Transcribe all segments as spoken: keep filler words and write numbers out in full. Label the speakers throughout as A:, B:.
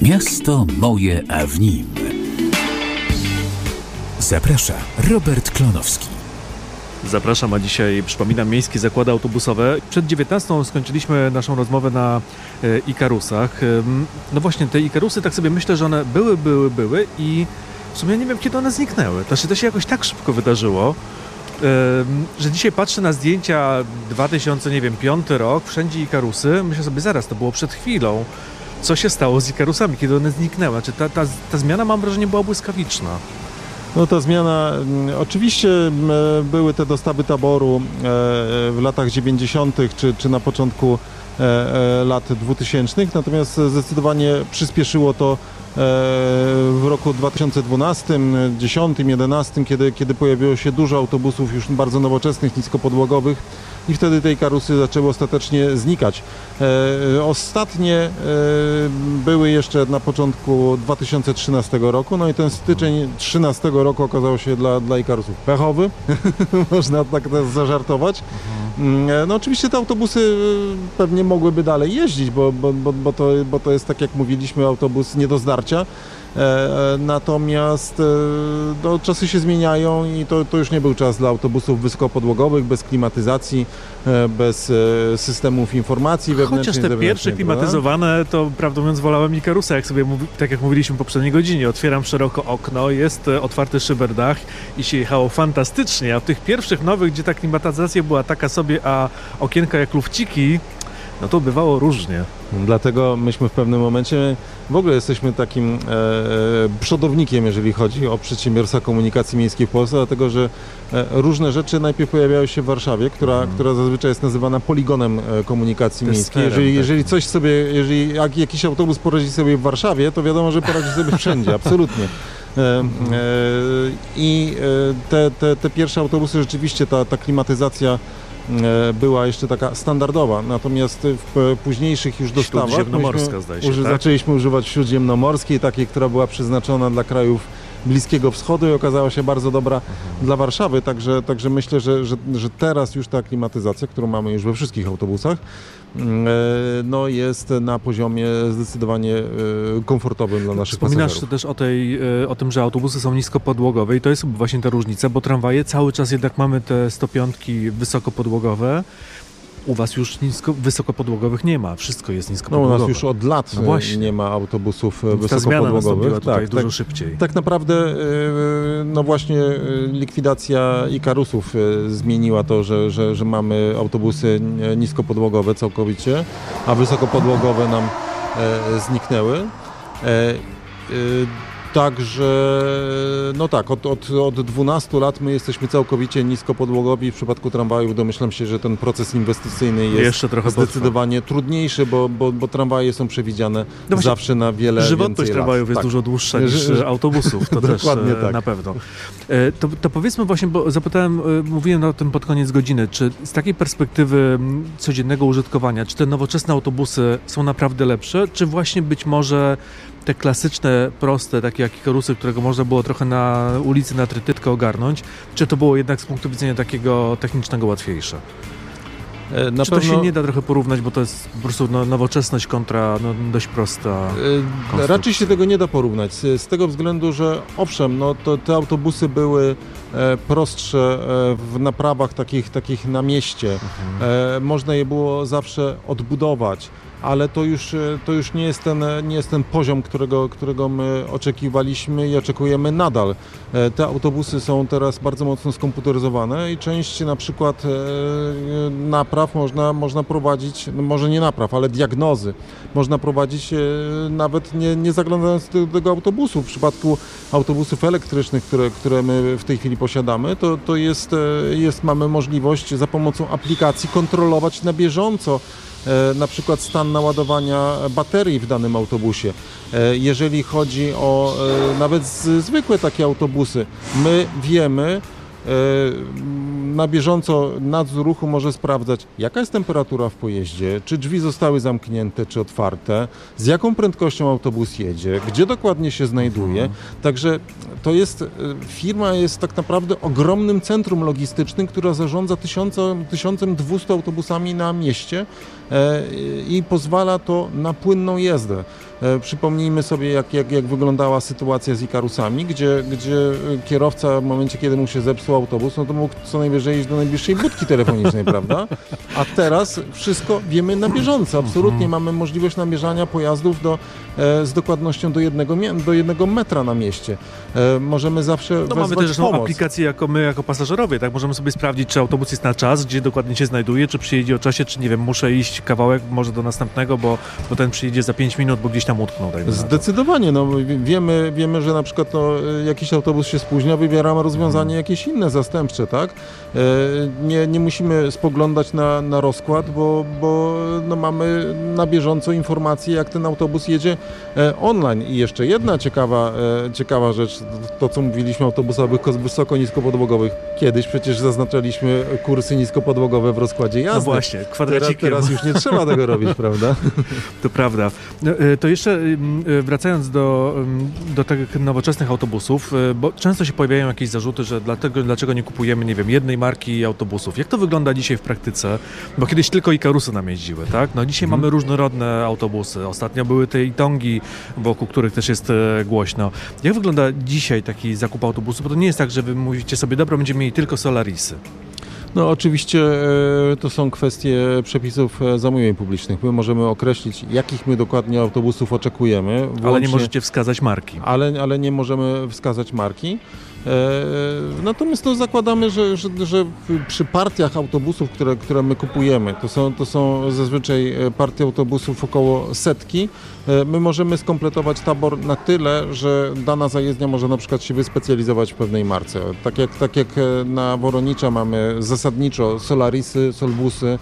A: Miasto moje, a w nim. Zaprasza Robert Klonowski.
B: Zapraszam, a dzisiaj przypominam Miejskie Zakłady Autobusowe. Przed dziewiętnastą skończyliśmy naszą rozmowę na e, Ikarusach. E, no właśnie, te Ikarusy, tak sobie myślę, że one były, były, były i w sumie nie wiem, kiedy one zniknęły. Znaczy, to się jakoś tak szybko wydarzyło, e, że dzisiaj patrzę na zdjęcia dwa tysiące, nie wiem, piąty rok, wszędzie Ikarusy. Myślę sobie, zaraz, to było przed chwilą. Co się stało z Ikarusami, kiedy one zniknęły? Znaczy, ta, ta, ta zmiana, mam wrażenie, była błyskawiczna.
C: No ta zmiana, oczywiście były te dostawy taboru w latach dziewięćdziesiątych czy, czy na początku lat dwutysięcznych, natomiast zdecydowanie przyspieszyło to w roku dwa tysiące dwunastym, dziesiątym, jedenastym, kiedy, kiedy pojawiło się dużo autobusów już bardzo nowoczesnych, niskopodłogowych i wtedy te Ikarusy zaczęły ostatecznie znikać. E, ostatnie e, były jeszcze na początku dwa tysiące trzynastego roku, no i ten styczeń trzynastego roku okazał się dla, dla Ikarusów pechowy, można tak zażartować. Mhm. No oczywiście te autobusy pewnie mogłyby dalej jeździć, bo, bo, bo, bo, to, bo to jest, tak jak mówiliśmy, autobus nie do zdarcia. E, natomiast e, no, czasy się zmieniają i to, to już nie był czas dla autobusów wysokopodłogowych, bez klimatyzacji, e, bez e, systemów informacji wewnętrznej.
B: Chociaż te pierwsze klimatyzowane, to prawdę mówiąc wolałem Ikarusa, jak sobie, tak jak mówiliśmy w poprzedniej godzinie, otwieram szeroko okno, jest otwarty szyberdach i się jechało fantastycznie, a w tych pierwszych nowych, gdzie ta klimatyzacja była taka sobie, a okienka jak lufciki, no to bywało różnie.
C: Dlatego myśmy w pewnym momencie w ogóle jesteśmy takim e, przodownikiem, jeżeli chodzi o przedsiębiorstwa komunikacji miejskiej w Polsce, dlatego że e, różne rzeczy najpierw pojawiały się w Warszawie, która, hmm. która zazwyczaj jest nazywana poligonem e, komunikacji miejskiej. Jeżeli, jeżeli coś sobie, jeżeli jak, jakiś autobus poradzi sobie w Warszawie, to wiadomo, że poradzi sobie wszędzie, absolutnie. E, e, I te, te, te pierwsze autobusy rzeczywiście, ta, ta klimatyzacja była jeszcze taka standardowa, natomiast w późniejszych już dostawach
B: śródziemnomorska, zdaje się,
C: uży,
B: tak?
C: zaczęliśmy używać śródziemnomorskiej, takiej, która była przeznaczona dla krajów Bliskiego Wschodu i okazała się bardzo dobra mhm. dla Warszawy, także, także myślę, że, że, że teraz już ta klimatyzacja, którą mamy już we wszystkich autobusach, no jest na poziomie zdecydowanie komfortowym dla naszych
B: Wspominasz
C: pasażerów.
B: też o, tej, o tym, że autobusy są niskopodłogowe i to jest właśnie ta różnica, bo tramwaje cały czas jednak mamy te sto piątki wysokopodłogowe. U was już nisko, wysokopodłogowych nie ma, wszystko jest niskopodłogowe.
C: No u nas już od lat no nie ma autobusów Więc wysokopodłogowych.
B: Ta tutaj
C: tak,
B: dużo
C: tak,
B: szybciej.
C: Tak naprawdę no właśnie likwidacja Ikarusów zmieniła to, że, że, że mamy autobusy niskopodłogowe całkowicie, a wysokopodłogowe nam zniknęły. Także, no tak, od, od, od dwunastu lat my jesteśmy całkowicie niskopodłogowi. W przypadku tramwajów domyślam się, że ten proces inwestycyjny jest
B: Jeszcze trochę
C: zdecydowanie potrwa. trudniejszy, bo, bo, bo tramwaje są przewidziane no zawsze na wiele
B: żywotność tramwajów jest tak. dużo dłuższa niż Ży- autobusów, to też tak. na pewno. To, to powiedzmy właśnie, bo zapytałem, mówiłem o tym pod koniec godziny, czy z takiej perspektywy codziennego użytkowania, czy te nowoczesne autobusy są naprawdę lepsze, czy właśnie być może te klasyczne, proste, takie jak Ikarusy, którego można było trochę na ulicy na trytytkę ogarnąć, czy to było jednak z punktu widzenia takiego technicznego łatwiejsze? Na czy pewno... to się nie da trochę porównać, bo to jest po prostu no, nowoczesność kontra no, dość prosta konstrukcja?
C: Raczej się tego nie da porównać, z tego względu, że owszem, no, to te autobusy były prostsze w naprawach takich, takich na mieście. Mhm. Można je było zawsze odbudować, ale to już, to już nie jest ten, nie jest ten poziom, którego, którego my oczekiwaliśmy i oczekujemy nadal. Te autobusy są teraz bardzo mocno skomputeryzowane i część na przykład napraw można, można prowadzić, no może nie napraw, ale diagnozy można prowadzić nawet nie, nie zaglądając do tego autobusu. W przypadku autobusów elektrycznych, które, które my w tej chwili posiadamy, to, to jest, jest, mamy możliwość za pomocą aplikacji kontrolować na bieżąco na przykład stan naładowania baterii w danym autobusie. Jeżeli chodzi o nawet zwykłe takie autobusy, my wiemy na bieżąco nadzór ruchu może sprawdzać, jaka jest temperatura w pojeździe, czy drzwi zostały zamknięte, czy otwarte, z jaką prędkością autobus jedzie, gdzie dokładnie się znajduje. Mhm. Także to jest, firma jest tak naprawdę ogromnym centrum logistycznym, która zarządza tysiącem dwieście autobusami na mieście i pozwala to na płynną jazdę. Przypomnijmy sobie, jak, jak, jak wyglądała sytuacja z Ikarusami, gdzie, gdzie kierowca w momencie, kiedy mu się zepsuł autobus, no to mógł co najwyżej iść do najbliższej budki telefonicznej, prawda? A teraz wszystko wiemy na bieżąco. Absolutnie mamy możliwość namierzania pojazdów do, e, z dokładnością do jednego, do jednego metra na mieście. E, możemy zawsze
B: no
C: wezwać
B: mamy też
C: pomoc.
B: aplikację jako my, jako pasażerowie, tak? Możemy sobie sprawdzić, czy autobus jest na czas, gdzie dokładnie się znajduje, czy przyjedzie o czasie, czy nie wiem, muszę iść kawałek może do następnego, bo, bo ten przyjedzie za pięć minut, bo gdzieś tam utknął.
C: Zdecydowanie. No, wiemy, wiemy, że na przykład no, jakiś autobus się spóźnia, wybieramy rozwiązanie jakieś inne, zastępcze, tak? E, nie, nie musimy spoglądać na, na rozkład, bo, bo no, mamy na bieżąco informacje, jak ten autobus jedzie e, online. I jeszcze jedna ciekawa, e, ciekawa rzecz, to co mówiliśmy o autobusach wysoko-niskopodłogowych. Kiedyś przecież zaznaczaliśmy kursy niskopodłogowe w rozkładzie jazdy.
B: No właśnie, kwadracikiem.
C: Teraz, teraz już nie trzeba tego robić, prawda?
B: To prawda. No, to jeszcze wracając do, do tych nowoczesnych autobusów, bo często się pojawiają jakieś zarzuty, że dlatego, dlaczego nie kupujemy, nie wiem, jednej marki autobusów. Jak to wygląda dzisiaj w praktyce? Bo kiedyś tylko Ikarusy nam jeździły, tak? No dzisiaj hmm. mamy różnorodne autobusy. Ostatnio były te Itongi, wokół których też jest głośno. Jak wygląda dzisiaj taki zakup autobusu? Bo to nie jest tak, że wy mówicie sobie, dobra, będziemy mieli tylko Solarisy.
C: No oczywiście e, to są kwestie przepisów zamówień publicznych. My możemy określić, jakich my dokładnie autobusów oczekujemy. Włącznie,
B: ale nie możecie wskazać marki.
C: Ale, ale nie możemy wskazać marki. E, natomiast to zakładamy, że, że, że przy partiach autobusów, które, które my kupujemy, to są, to są zazwyczaj partie autobusów około setki, e, my możemy skompletować tabor na tyle, że dana zajezdnia może na przykład się wyspecjalizować w pewnej marce. Tak jak, tak jak na Woronicza mamy zasadniczo Solarisy, Solbusy,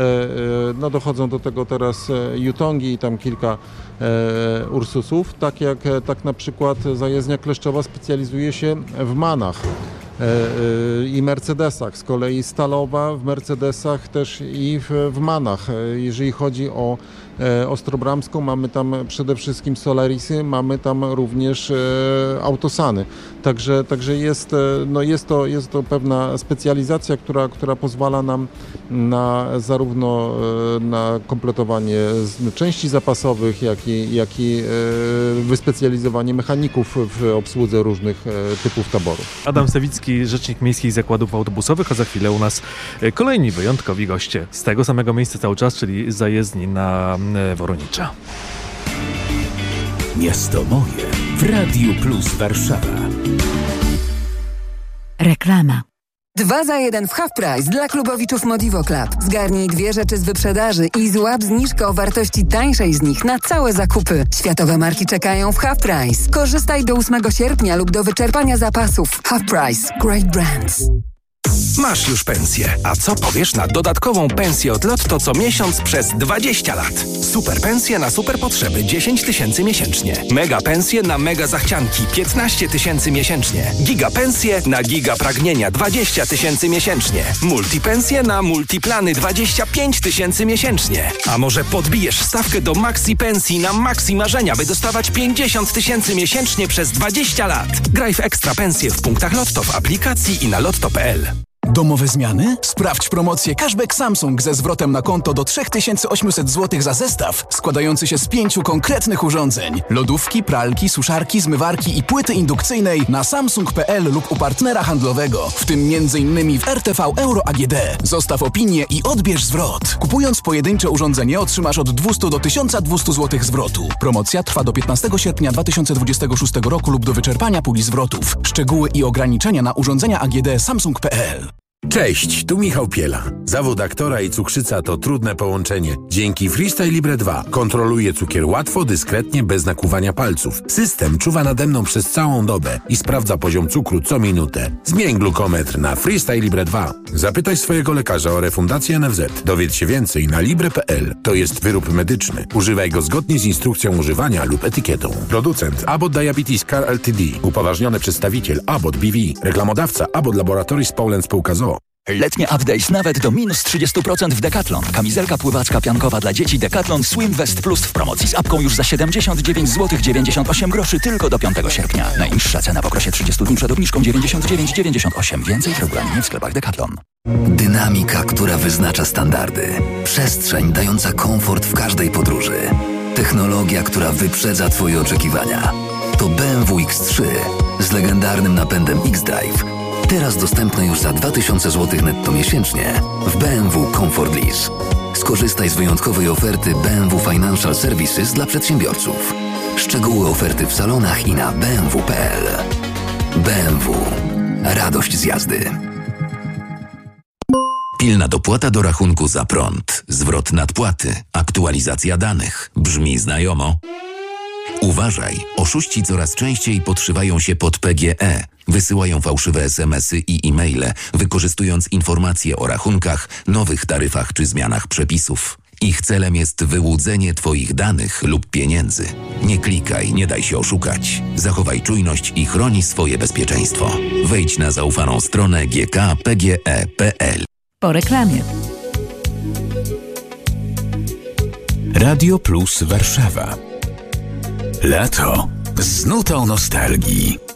C: no dochodzą do tego teraz Yutongi i tam kilka e, Ursusów, tak jak tak na przykład zajezdnia Kleszczowa specjalizuje się w Manach e, e, i Mercedesach, z kolei Stalowa w Mercedesach też i w, w Manach. Jeżeli chodzi o e, Ostrobramską, mamy tam przede wszystkim Solarisy, mamy tam również e, Autosany. Także, także jest, no jest, to, jest to pewna specjalizacja, która, która pozwala nam na zarówno na kompletowanie części zapasowych, jak i, jak i wyspecjalizowanie mechaników w obsłudze różnych typów taborów.
B: Adam Sawicki, rzecznik Miejskich Zakładów Autobusowych, a za chwilę u nas kolejni wyjątkowi goście z tego samego miejsca cały czas, czyli zajezdni na Woronicza.
A: Miasto moje w Radiu Plus Warszawa.
D: Reklama. Dwa za jeden w Half Price dla klubowiczów Modivo Club. Zgarnij dwie rzeczy z wyprzedaży i złap zniżkę o wartości tańszej z nich na całe zakupy. Światowe marki czekają w Half Price. Korzystaj do ósmego sierpnia lub do wyczerpania zapasów. Half Price. Great brands.
E: Masz już pensję, a co powiesz na dodatkową pensję od Lotto co miesiąc przez dwadzieścia lat? Super pensje na super potrzeby dziesięć tysięcy miesięcznie. Mega pensje na mega zachcianki piętnaście tysięcy miesięcznie. Giga pensje na giga pragnienia dwadzieścia tysięcy miesięcznie. Multi pensje na multiplany dwadzieścia pięć tysięcy miesięcznie. A może podbijesz stawkę do maxi pensji na maxi marzenia, by dostawać pięćdziesiąt tysięcy miesięcznie przez dwadzieścia lat. Graj w ekstra pensje w punktach Lotto w aplikacji i na lotto kropka p l.
F: Domowe zmiany? Sprawdź promocję Cashback Samsung ze zwrotem na konto do trzy tysiące osiemset złotych za zestaw składający się z pięciu konkretnych urządzeń. Lodówki, pralki, suszarki, zmywarki i płyty indukcyjnej na samsung kropka p l lub u partnera handlowego, w tym między innymi w R T V Euro A G D. Zostaw opinię i odbierz zwrot. Kupując pojedyncze urządzenie otrzymasz od dwieście do tysiąca dwustu złotych zwrotu. Promocja trwa do piętnastego sierpnia dwa tysiące dwudziestego szóstego roku lub do wyczerpania puli zwrotów. Szczegóły i ograniczenia na urządzenia A G D samsung kropka p l.
G: Cześć, tu Michał Piela. Zawód aktora i cukrzyca to trudne połączenie. Dzięki Freestyle Libre dwa kontroluję cukier łatwo, dyskretnie, bez nakłuwania palców. System czuwa nade mną przez całą dobę i sprawdza poziom cukru co minutę. Zmień glukometr na Freestyle Libre dwa. Zapytaj swojego lekarza o refundację N F Z. Dowiedz się więcej na libre kropka p l. To jest wyrób medyczny. Używaj go zgodnie z instrukcją używania lub etykietą. Producent Abbott Diabetes Care Ltd. Upoważniony przedstawiciel Abbott B V. Reklamodawca Abbott Laboratories Poland spółka z o o.
H: Letnie updates nawet do minus trzydzieści procent w Decathlon. Kamizelka pływacka piankowa dla dzieci Decathlon Swim Vest Plus w promocji z apką już za siedemdziesiąt dziewięć złotych dziewięćdziesiąt osiem groszy tylko do piątego sierpnia. Najniższa cena w okresie trzydziestu dni przed obniżką dziewięćdziesiąt dziewięć dziewięćdziesiąt osiem. Więcej w regulaminie w sklepach Decathlon.
I: Dynamika, która wyznacza standardy. Przestrzeń dająca komfort w każdej podróży. Technologia, która wyprzedza Twoje oczekiwania. To B M W X trzy z legendarnym napędem X-Drive. Teraz dostępne już za dwa tysiące złotych netto miesięcznie w B M W Comfort Lease. Skorzystaj z wyjątkowej oferty B M W Financial Services dla przedsiębiorców. Szczegóły oferty w salonach i na b m w kropka p l. B M W. Radość z jazdy.
A: Pilna dopłata do rachunku za prąd, zwrot nadpłaty, aktualizacja danych. Brzmi znajomo? Uważaj, oszuści coraz częściej podszywają się pod P G E. Wysyłają fałszywe es em esy i e-maile, wykorzystując informacje o rachunkach, nowych taryfach czy zmianach przepisów. Ich celem jest wyłudzenie Twoich danych lub pieniędzy. Nie klikaj, nie daj się oszukać. Zachowaj czujność i chroni swoje bezpieczeństwo. Wejdź na zaufaną stronę g k p g e kropka p l.
J: Po reklamie.
A: Radio Plus Warszawa. Lato z nutą nostalgii.